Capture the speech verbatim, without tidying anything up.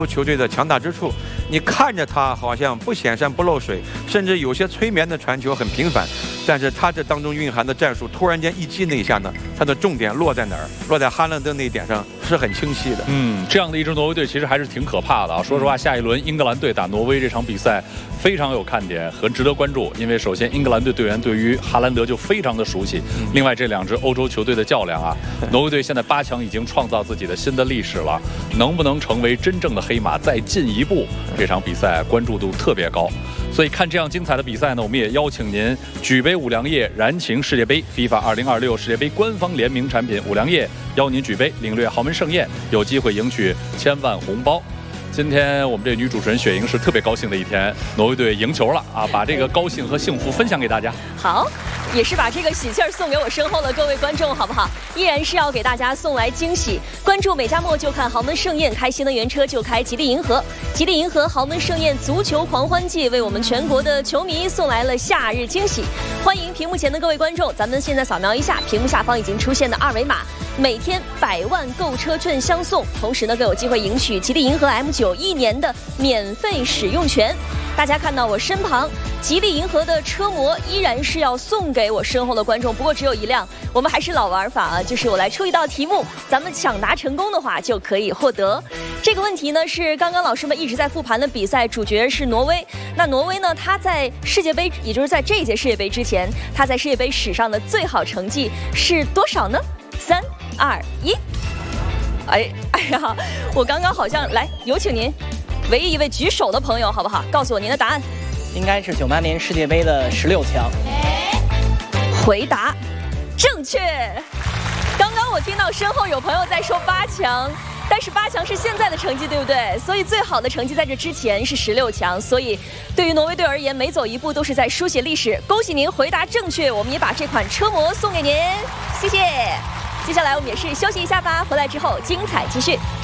球队的强大之处，你看着他好像不显山不漏水，甚至有些催眠的传球很频繁，但是他这当中蕴含的战术，突然间一击那一下呢，他的重点落在哪儿？落在哈兰德那一点上是很清晰的。 嗯，这样的一支挪威队其实还是挺可怕的啊。说实话，下一轮英格兰队打挪威这场比赛非常有看点，很值得关注。因为首先英格兰队队员对于哈兰德就非常的熟悉，另外这两支欧洲球队的较量啊，挪威队现在八强已经创造自己的新的历史了，能不能成为真正的黑马再进一步？这场比赛关注度特别高，所以看这样精彩的比赛呢，我们也邀请您举杯五粮液燃情世界杯 FIFA 二零二六世界杯官方联名产品五粮液，邀您举杯领略豪门盛宴，有机会赢取千万红包。今天我们这女主持人雪莹是特别高兴的一天，挪威队赢球了啊！把这个高兴和幸福分享给大家。 好，也是把这个喜气儿送给我身后的各位观众，好不好？依然是要给大家送来惊喜。关注美加墨就看豪门盛宴，开新能源车就开吉利银河。吉利银河豪门盛宴足球狂欢季为我们全国的球迷送来了夏日惊喜。欢迎屏幕前的各位观众，咱们现在扫描一下屏幕下方已经出现的二维码，每天百万购车券相送，同时呢更有机会赢取吉利银河 M 九一年的免费使用权。大家看到我身旁吉利银河的车模依然是要送给我身后的观众，不过只有一辆。我们还是老玩法啊，就是我来出一道题目，咱们抢答成功的话就可以获得。这个问题呢是刚刚老师们一直在复盘的比赛，主角是挪威。那挪威呢，他在世界杯，也就是在这一届世界杯之前，他在世界杯史上的最好成绩是多少呢？三二一。哎哎呀，我刚刚好像来，有请您，唯一一位举手的朋友，好不好？告诉我您的答案。 应该是九八年世界杯的十六强。 回答正确。刚刚我听到身后有朋友在说八强，但是八强是现在的成绩，对不对？所以最好的成绩在这之前是十六强，所以对于挪威队而言，每走一步都是在书写历史。恭喜您回答正确，我们也把这款车模送给您，谢谢。接下来我们也是休息一下吧，回来之后精彩继续。